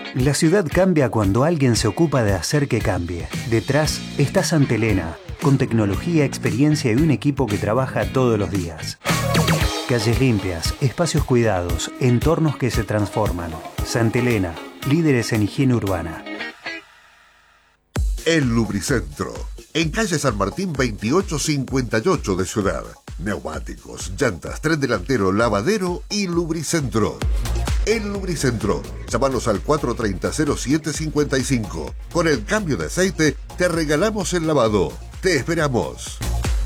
La ciudad cambia cuando alguien se ocupa de hacer que cambie. Detrás está Santa Elena, con tecnología, experiencia y un equipo que trabaja todos los días. Calles limpias, espacios cuidados, entornos que se transforman. Santa Elena, líderes en higiene urbana. El Lubricentro, en calle San Martín 2858 de Ciudad. Neumáticos, llantas, tren delantero, lavadero y Lubricentro. El Lubricentro. Llámanos al 430-0755. Con el cambio de aceite te regalamos el lavado. Te esperamos.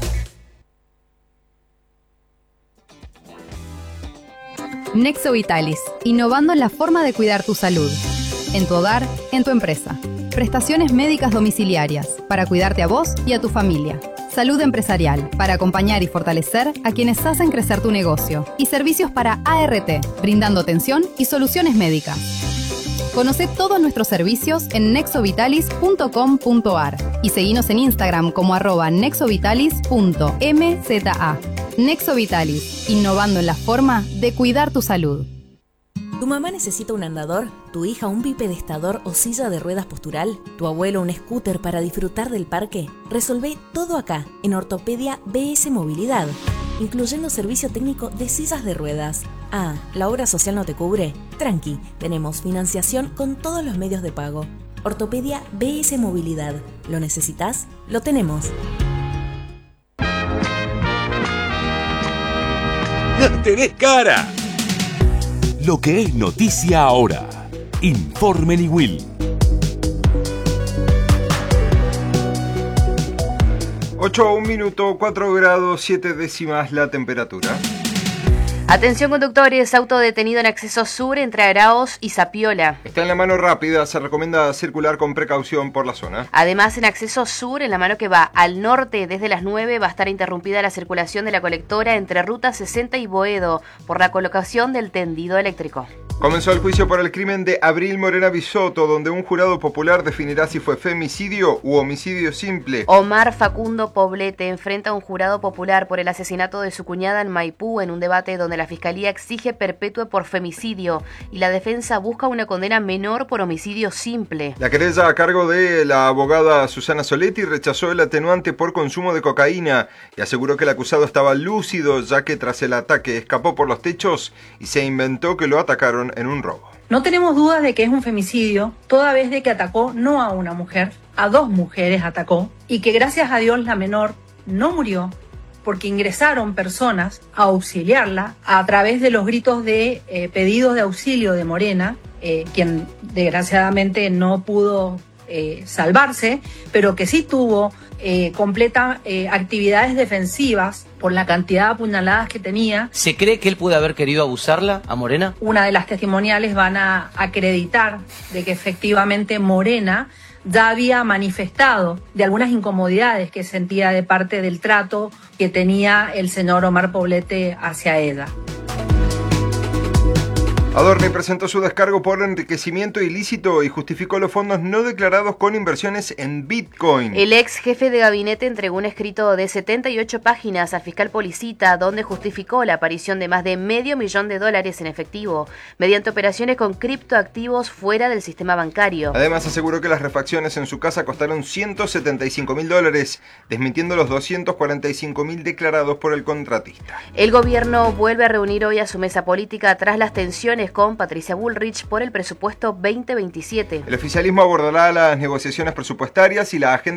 Nexo Vitalis, innovando en la forma de cuidar tu salud. En tu hogar, en tu empresa. Prestaciones médicas domiciliarias, para cuidarte a vos y a tu familia. Salud empresarial, para acompañar y fortalecer a quienes hacen crecer tu negocio. Y servicios para ART, brindando atención y soluciones médicas. Conoce todos nuestros servicios en nexovitalis.com.ar y seguinos en Instagram como @nexovitalis.mza. Nexo Vitalis, innovando en la forma de cuidar tu salud. ¿Tu mamá necesita un andador? ¿Tu hija un bipedestador o silla de ruedas postural? ¿Tu abuelo un scooter para disfrutar del parque? Resolvé todo acá, en Ortopedia BS Movilidad, incluyendo servicio técnico de sillas de ruedas. Ah, ¿la obra social no te cubre? Tranqui, tenemos financiación con todos los medios de pago. Ortopedia BS Movilidad. ¿Lo necesitas? Lo tenemos. ¡Tenés cara! Lo que es noticia ahora. Informe Will. 8:01, 4 grados 7 décimas la temperatura. Atención conductores, auto detenido en acceso sur entre Araos y Zapiola. Está en la mano rápida, se recomienda circular con precaución por la zona. Además, en acceso sur, en la mano que va al norte, desde las 9 va a estar interrumpida la circulación de la colectora entre Ruta 60 y Boedo por la colocación del tendido eléctrico. Comenzó el juicio por el crimen de Abril Morena Bisotto, donde un jurado popular definirá si fue femicidio u homicidio simple. Omar Facundo Poblete enfrenta a un jurado popular por el asesinato de su cuñada en Maipú en un debate donde la Fiscalía exige perpetua por femicidio y la defensa busca una condena menor por homicidio simple. La querella a cargo de la abogada Susana Soletti rechazó el atenuante por consumo de cocaína y aseguró que el acusado estaba lúcido, ya que tras el ataque escapó por los techos y se inventó que lo atacaron en un robo. No tenemos dudas de que es un femicidio, toda vez de que atacó no a una mujer, a 2 mujeres atacó, y que gracias a Dios la menor no murió, porque ingresaron personas a auxiliarla a través de los gritos de pedidos de auxilio de Morena, quien desgraciadamente no pudo salvarse, pero que sí tuvo completa actividades defensivas por la cantidad de apuñaladas que tenía. ¿Se cree que él pudo haber querido abusarla a Morena? Una de las testimoniales van a acreditar de que efectivamente Morena ya había manifestado de algunas incomodidades que sentía de parte del trato que tenía el señor Omar Poblete hacia ella. Adorni presentó su descargo por enriquecimiento ilícito y justificó los fondos no declarados con inversiones en Bitcoin. El ex jefe de gabinete entregó un escrito de 78 páginas al fiscal Policita, donde justificó la aparición de más de $500,000 en efectivo, mediante operaciones con criptoactivos fuera del sistema bancario. Además aseguró que las refacciones en su casa costaron $175,000, desmintiendo los $245,000 declarados por el contratista. El gobierno vuelve a reunir hoy a su mesa política tras las tensiones con Patricia Bullrich por el presupuesto 2027. El oficialismo abordará las negociaciones presupuestarias y la agenda